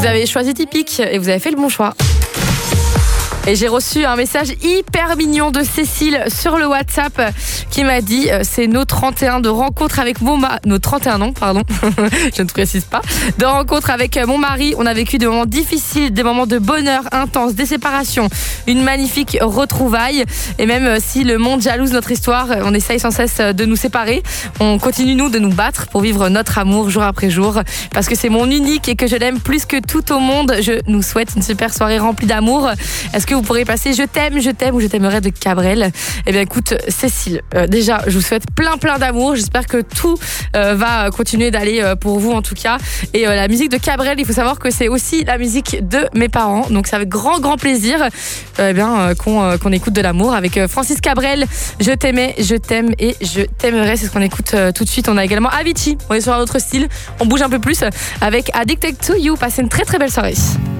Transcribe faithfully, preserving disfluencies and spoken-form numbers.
Vous avez choisi Typique et vous avez fait le bon choix. Et j'ai reçu un message hyper mignon de Cécile sur le WhatsApp qui m'a dit euh, c'est nos trente et un de rencontre avec mon mari. Nos trente et un non, pardon, je ne précise pas. De rencontre avec mon mari. On a vécu des moments difficiles, des moments de bonheur intense, des séparations, une magnifique retrouvaille. Et même si le monde jalouse notre histoire, on essaye sans cesse de nous séparer. On continue, nous, de nous battre pour vivre notre amour jour après jour. Parce que c'est mon unique et que je l'aime plus que tout au monde. Je nous souhaite une super soirée remplie d'amour. Est-ce que vous pourrez passer Je t'aime, je t'aime ou Je t'aimerais de Cabrel? Eh bien écoute Cécile, euh, déjà je vous souhaite plein plein d'amour. J'espère que tout euh, va continuer d'aller euh, pour vous en tout cas. Et euh, la musique de Cabrel, il faut savoir que c'est aussi la musique de mes parents. Donc c'est avec grand grand plaisir euh, eh bien, euh, qu'on, euh, qu'on écoute de l'amour avec euh, Francis Cabrel. Je t'aimais, je t'aime et je t'aimerais. C'est ce qu'on écoute euh, tout de suite. On a également Avicii. On est sur un autre style. On bouge un peu plus avec Addicted to You. Passez une très très belle soirée.